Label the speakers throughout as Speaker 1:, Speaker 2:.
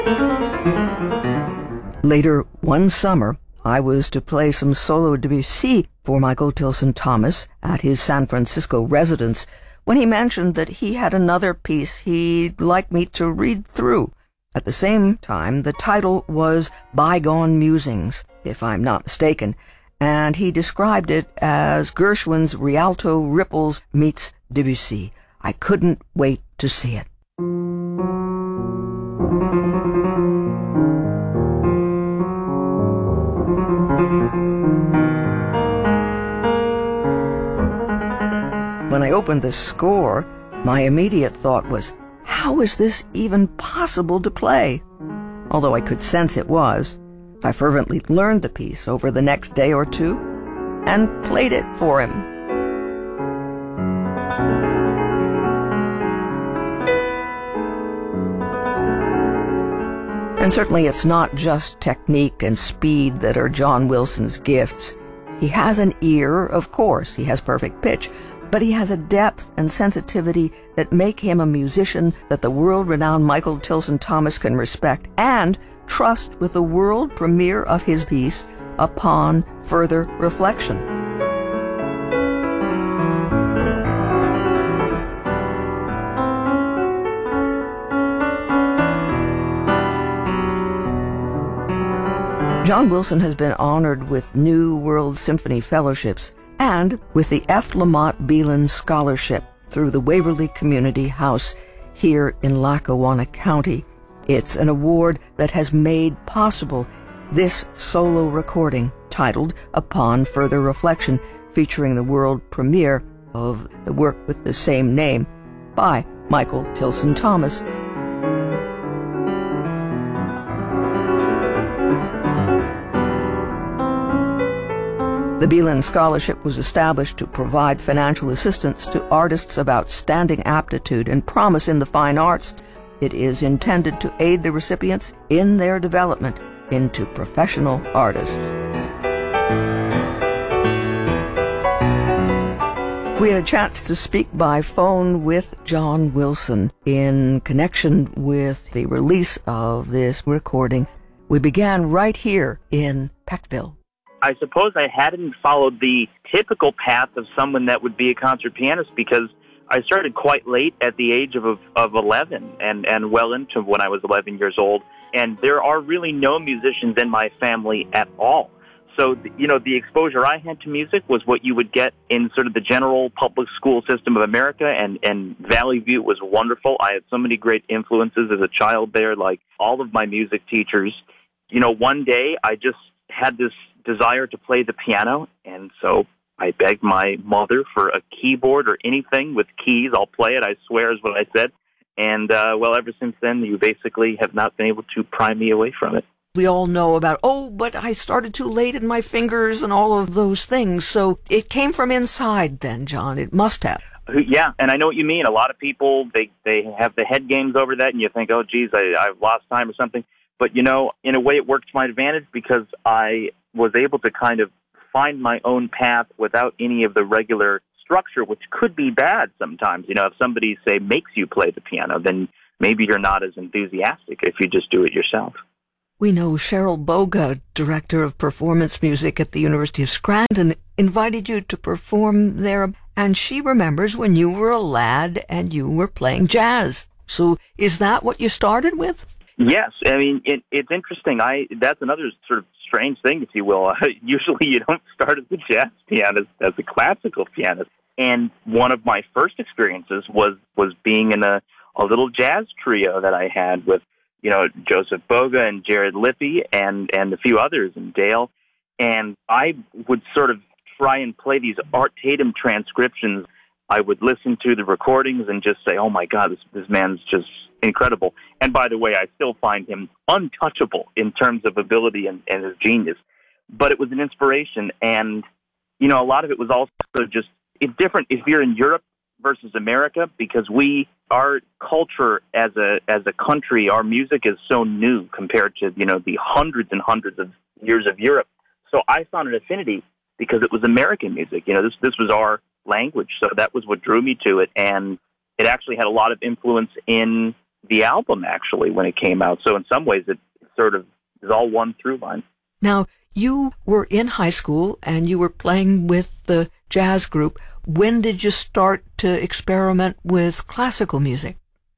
Speaker 1: Later one summer, I was to play some solo Debussy for Michael Tilson Thomas at his San Francisco residence when he mentioned that he had another piece he'd like me to read through. At the same time, the title was Bygone Musings, if I'm not mistaken, and he described it as Gershwin's Rialto Ripples meets Debussy. I couldn't wait to see it. When I opened the score, my immediate thought was, how is this even possible to play? Although I could sense it was, I fervently learned the piece over the next day or two and played it for him. And certainly it's not just technique and speed that are John Wilson's gifts. He has an ear, of course, he has perfect pitch, but he has a depth and sensitivity that make him a musician that the world-renowned Michael Tilson Thomas can respect and trust with the world premiere of his piece upon further reflection. John Wilson has been honored with New World Symphony Fellowships and with the F. Lamont Beelan Scholarship through the Waverly Community House here in Lackawanna County. It's an award that has made possible this solo recording titled Upon Further Reflection, featuring the world premiere of the work with the same name by Michael Tilson Thomas. The Beelan Scholarship was established to provide financial assistance to artists of outstanding aptitude and promise in the fine arts. It is intended to aid the recipients in their development into professional artists. We had a chance to speak by phone with John Wilson in connection with the release of this recording. We began right here in Peckville.
Speaker 2: I suppose I hadn't followed the typical path of someone that would be a concert pianist because I started quite late at the age of 11 and well into when I was 11 years old. And there are really no musicians in my family at all. So, the exposure I had to music was what you would get in sort of the general public school system of America, and Valley View was wonderful. I had so many great influences as a child there, like all of my music teachers. One day I just had this desire to play the piano, and so I begged my mother for a keyboard or anything with keys. I'll play it, I swear, is what I said. And, ever since then, you basically have not been able to pry me away from it.
Speaker 1: We all know about, but I started too late in my fingers and all of those things. So it came from inside then, John. It must have.
Speaker 2: Yeah, and I know what you mean. A lot of people, they have the head games over that, and you think, oh, geez, I've lost time or something. But, in a way it worked to my advantage because I was able to kind of find my own path without any of the regular structure, which could be bad sometimes. If somebody, say, makes you play the piano, then maybe you're not as enthusiastic if you just do it yourself.
Speaker 1: We know Cheryl Boga, director of performance music at the University of Scranton, invited you to perform there, and she remembers when you were a lad and you were playing jazz. So is that what you started with?
Speaker 2: Yes. I mean, it's interesting. That's another sort of strange thing, if you will. Usually you don't start as a jazz pianist, as a classical pianist. And one of my first experiences was being in a little jazz trio that I had with, Joseph Boga and Jared Lippy and a few others, and Dale. And I would sort of try and play these Art Tatum transcriptions. I would listen to the recordings and just say, oh my God, this man's just incredible. And by the way, I still find him untouchable in terms of ability and his genius. But it was an inspiration. And, a lot of it was also just, it's different if you're in Europe versus America, because our culture as a country, our music is so new compared to, the hundreds and hundreds of years of Europe. So I found an affinity because it was American music. This was our language. So that was what drew me to it. And it actually had a lot of influence in the album, actually, when it came out. So in some ways, it sort of is all one through line.
Speaker 1: Now, you were in high school and you were playing with the jazz group. When did you start to experiment with classical music?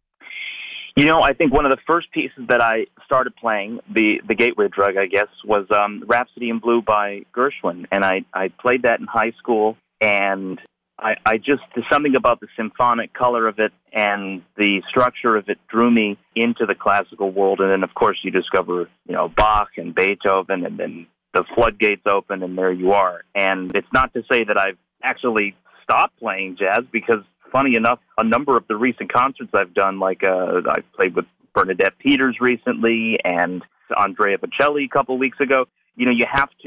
Speaker 2: You know, I think one of the first pieces that I started playing, the gateway drug, I guess, was Rhapsody in Blue by Gershwin. And I played that in high school, and I just, there's something about the symphonic color of it and the structure of it drew me into the classical world. And then, of course, you discover, Bach and Beethoven, and then the floodgates open, and there you are. And it's not to say that I've actually stopped playing jazz, because funny enough, a number of the recent concerts I've done, like I played with Bernadette Peters recently and Andrea Bocelli a couple of weeks ago, you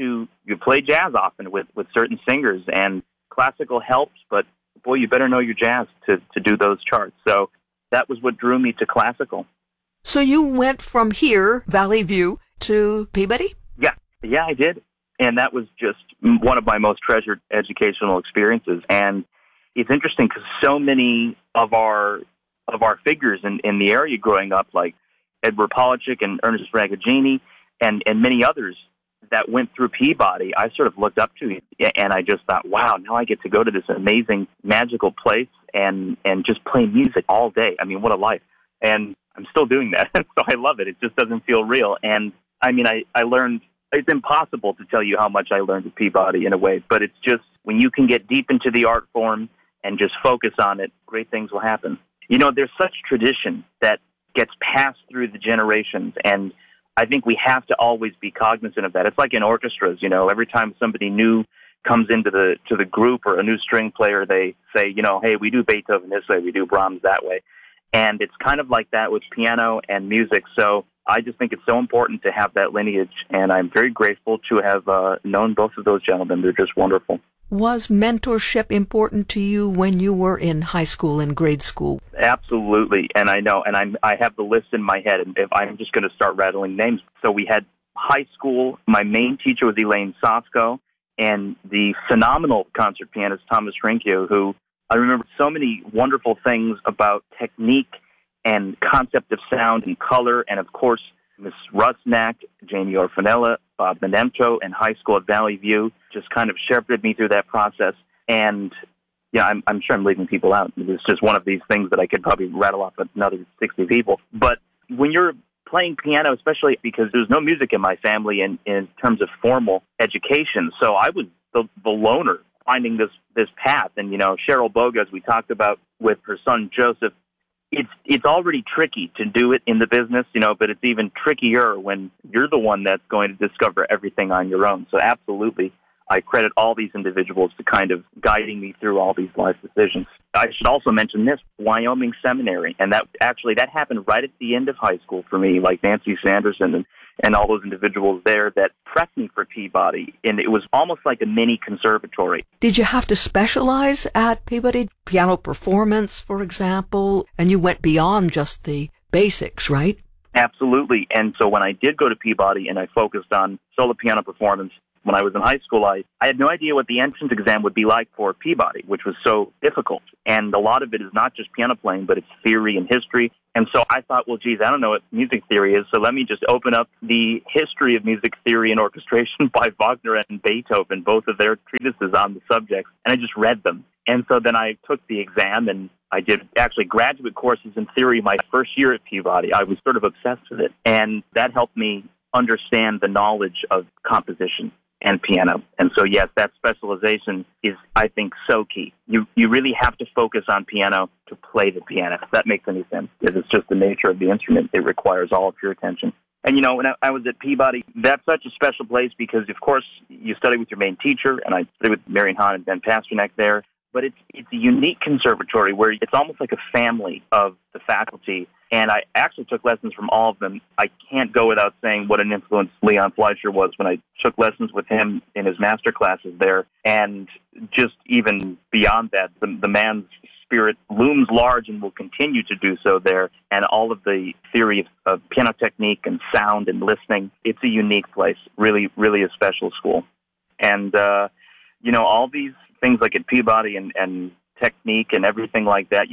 Speaker 2: play jazz often with certain singers, and classical helps, but boy, you better know your jazz to do those charts. So that was what drew me to classical.
Speaker 1: So you went from here, Valley View, to Peabody?
Speaker 2: Yeah, I did. And that was just one of my most treasured educational experiences. And it's interesting because so many of our figures in the area growing up, like Edward Polachek and Ernest Ragogini and many others that went through Peabody, I sort of looked up to, and I just thought, wow, now I get to go to this amazing, magical place and just play music all day. I mean, what a life. And I'm still doing that, so I love it. It just doesn't feel real. And I mean, I learned, it's impossible to tell you how much I learned at Peabody in a way, but it's just when you can get deep into the art form and just focus on it, great things will happen. There's such tradition that gets passed through the generations, and I think we have to always be cognizant of that. It's like in orchestras, every time somebody new comes into the group or a new string player, they say, hey, we do Beethoven this way, we do Brahms that way. And it's kind of like that with piano and music. So I just think it's so important to have that lineage, and I'm very grateful to have known both of those gentlemen. They're just wonderful.
Speaker 1: Was mentorship important to you when you were in high school and grade school?
Speaker 2: Absolutely, and I know, and I have the list in my head, and if I'm just going to start rattling names. So we had high school, my main teacher was Elaine Sosko, and the phenomenal concert pianist Thomas Rinkio, who I remember so many wonderful things about technique and concept of sound and color, and of course, Miss Rusnak, Jamie Orfanella, Bob Benemcho, and high school at Valley View just kind of shepherded me through that process. And I'm sure I'm leaving people out. It's just one of these things that I could probably rattle off another 60 people. But when you're playing piano, especially because there's no music in my family in terms of formal education, so I was the loner finding this path. And, Cheryl Boga, as we talked about with her son Joseph, it's already tricky to do it in the business, but it's even trickier when you're the one that's going to discover everything on your own. So absolutely, I credit all these individuals to kind of guiding me through all these life decisions. I should also mention this, Wyoming Seminary, and that happened right at the end of high school for me, like Nancy Sanderson and all those individuals there that prepped me for Peabody, and it was almost like a mini conservatory.
Speaker 1: Did you have to specialize at Peabody? Piano performance, for example, and you went beyond just the basics, right?
Speaker 2: Absolutely, and so when I did go to Peabody and I focused on solo piano performance, when I was in high school, I had no idea what the entrance exam would be like for Peabody, which was so difficult. And a lot of it is not just piano playing, but it's theory and history. And so I thought, well, geez, I don't know what music theory is, so let me just open up the history of music theory and orchestration by Wagner and Beethoven, both of their treatises on the subjects, and I just read them. And so then I took the exam, and I did actually graduate courses in theory my first year at Peabody. I was sort of obsessed with it, and that helped me understand the knowledge of composition and piano. And so, yes, that specialization is, I think, so key. You really have to focus on piano to play the piano, if that makes any sense, because it's just the nature of the instrument. It requires all of your attention. And, when I was at Peabody, that's such a special place because, of course, you study with your main teacher, and I studied with Marion Hahn and Ben Pasternak there. But it's a unique conservatory where it's almost like a family of the faculty. And I actually took lessons from all of them. I can't go without saying what an influence Leon Fleischer was when I took lessons with him in his master classes there. And just even beyond that, the man's spirit looms large and will continue to do so there. And all of the theory of piano technique and sound and listening, it's a unique place, really, really a special school. And, all these things like at Peabody and technique and everything like that, you take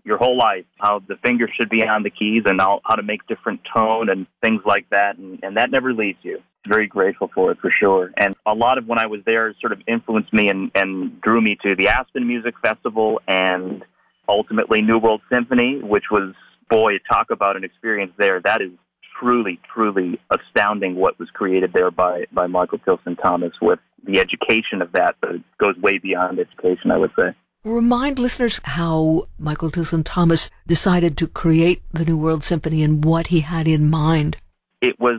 Speaker 2: your whole life, how the finger should be on the keys and how to make different tone and things like that. And that never leaves you. Very grateful for it, for sure. And a lot of when I was there sort of influenced me and drew me to the Aspen Music Festival and ultimately New World Symphony, which was, boy, talk about an experience there. That is truly, truly astounding what was created there by Michael Tilson Thomas with the education of that. But it goes way beyond education, I would say.
Speaker 1: Remind listeners how Michael Tilson Thomas decided to create the New World Symphony and what he had in mind.
Speaker 2: It was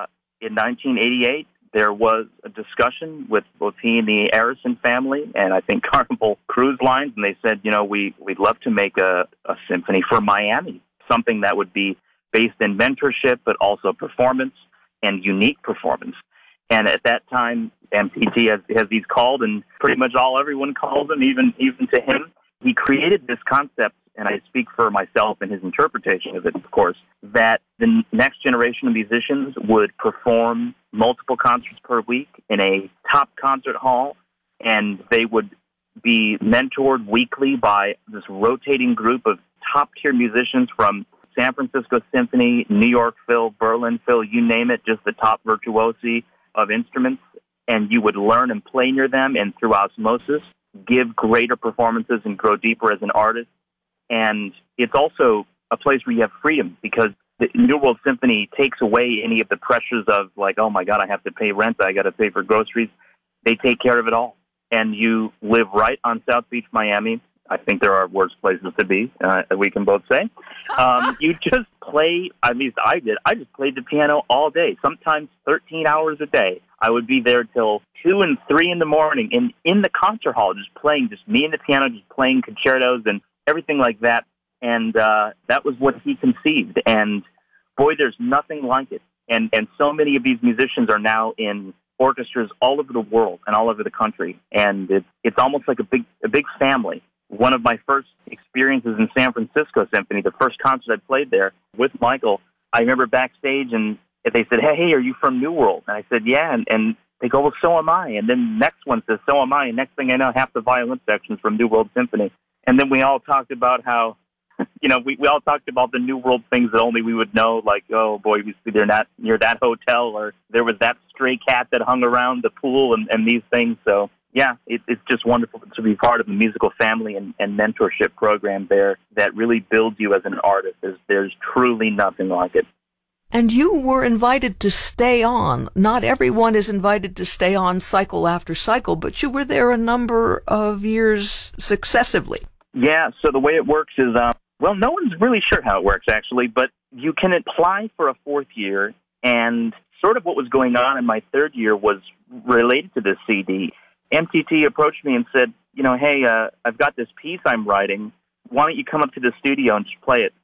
Speaker 2: in 1988. There was a discussion with both he and the Arison family, and I think Carnival Cruise Lines, and they said, we'd love to make a symphony for Miami, something that would be based in mentorship, but also performance and unique performance. And at that time, MTT, as he's called, and pretty much everyone calls him, even to him, he created this concept, and I speak for myself and his interpretation of it, of course, that the next generation of musicians would perform multiple concerts per week in a top concert hall, and they would be mentored weekly by this rotating group of top-tier musicians from San Francisco Symphony, New York Phil, Berlin Phil, you name it, just the top virtuosi of instruments, and you would learn and play near them and through osmosis give greater performances and grow deeper as an artist. And it's also a place where you have freedom because the New World Symphony takes away any of the pressures of like, oh my God, I have to pay rent, I got to pay for groceries. They take care of it all. And you live right on South Beach, Miami. I think there are worse places to be, we can both say. You just play, at least I did, I just played the piano all day, sometimes 13 hours a day. I would be there till 2 and 3 in the morning in the concert hall, just playing, just me and the piano, just playing concertos and everything like that. And that was what he conceived. And boy, there's nothing like it. And so many of these musicians are now in orchestras all over the world and all over the country. And it's almost like a big family. One of my first experiences in San Francisco Symphony, the first concert I played there with Michael, I remember backstage and they said, hey, are you from New World? And I said, yeah. And they go, well, so am I. And then next one says, so am I. And next thing I know, half the violin section's from New World Symphony. And then we all talked about how, we all talked about the New World things that only we would know, like, oh, boy, we see they're not near that hotel, or there was that stray cat that hung around the pool and these things. So, yeah, it's just wonderful to be part of the musical family and mentorship program there that really builds you as an artist. There's truly nothing like it.
Speaker 1: And you were invited to stay on. Not everyone is invited to stay on cycle after cycle, but you were there a number of years successively. Yeah,
Speaker 2: so the way it works is, no one's really sure how it works, actually, but you can apply for a fourth year, and sort of what was going on in my third year was related to this CD. MTT approached me and said, hey, I've got this piece I'm writing. Why don't you come up to the studio and just play it?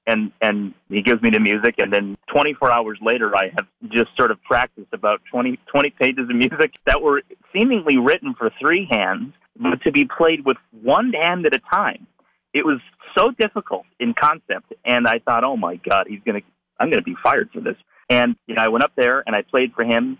Speaker 2: And he gives me the music, and then 24 hours later, I have just sort of practiced about 20 pages of music that were seemingly written for 3 hands, but to be played with one hand at a time. It was so difficult in concept, and I thought, oh my God, I'm gonna be fired for this. And I went up there and I played for him,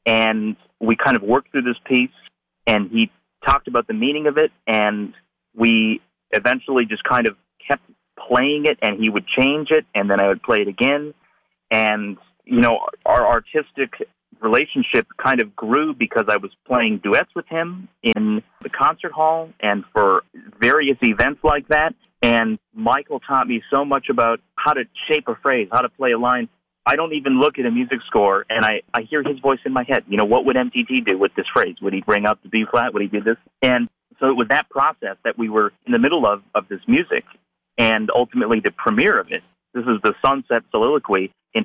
Speaker 2: and we kind of worked through this piece. And he talked about the meaning of it, and we eventually just kind of kept playing it, and he would change it, and then I would play it again. And, our artistic relationship kind of grew because I was playing duets with him in the concert hall and for various events like that. And Michael taught me so much about how to shape a phrase, how to play a line. I don't even look at a music score, and I hear his voice in my head. What would MTT do with this phrase? Would he bring up the B flat? Would he do this? And so it was that process that we were in the middle of this music, and ultimately the premiere of it. This is the Sunset Soliloquy in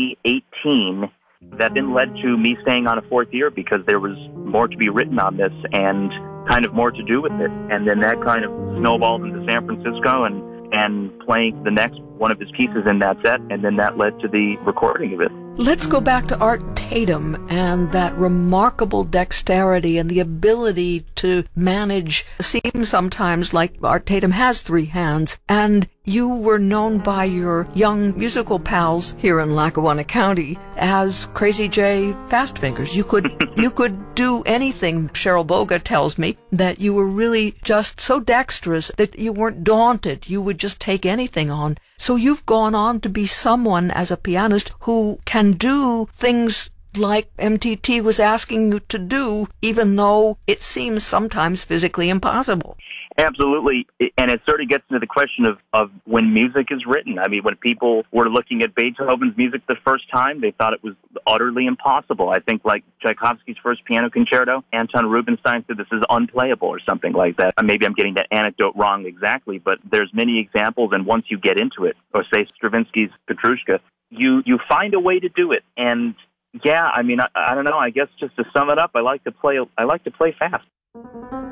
Speaker 2: 2018 that then led to me staying on a fourth year because there was more to be written on this and kind of more to do with it. And then that kind of snowballed into San Francisco and playing the next one of his pieces in that set, and then that led to the recording of it.
Speaker 1: Let's go back to Art Tatum and that remarkable dexterity and the ability to manage. It seems sometimes like Art Tatum has 3 hands, and you were known by your young musical pals here in Lackawanna County as Crazy J Fast Fingers. You could do anything. Cheryl Boga tells me that you were really just so dexterous that you weren't daunted. You would just take anything on. So you've gone on to be someone as a pianist who can do things like MTT was asking you to do, even though it seems sometimes physically impossible.
Speaker 2: Absolutely. And it sort of gets into the question of when music is written. I mean, when people were looking at Beethoven's music the first time, they thought it was utterly impossible. I think like Tchaikovsky's first piano concerto, Anton Rubinstein said this is unplayable or something like that. Maybe I'm getting that anecdote wrong exactly, but there's many examples, and once you get into it, or say Stravinsky's Petrushka, you find a way to do it. And yeah, I mean, I don't know. I guess just to sum it up, I like to play fast.